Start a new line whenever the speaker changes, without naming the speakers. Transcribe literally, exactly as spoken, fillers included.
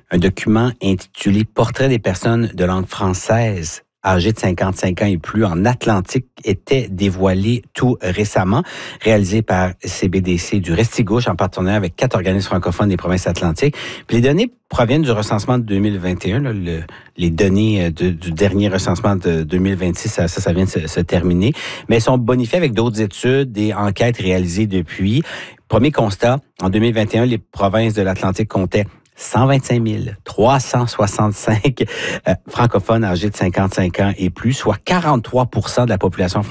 Un document intitulé « Portrait des personnes de langue française âgées de cinquante-cinq ans et plus en Atlantique » était dévoilé tout récemment, réalisé par C B D C du Restigouche en partenariat avec quatre organismes francophones des provinces atlantiques. Puis les données proviennent du recensement de deux mille vingt et un. Là, le, les données de, du dernier recensement de deux mille vingt-six, ça, ça, ça vient de se, se terminer. Mais elles sont bonifiées avec d'autres études et enquêtes réalisées depuis. Premier constat, en deux mille vingt et un, les provinces de l'Atlantique comptaient cent vingt-cinq mille trois cent soixante-cinq euh, francophones âgés de cinquante-cinq ans et plus, soit quarante-trois pour cent de la population française.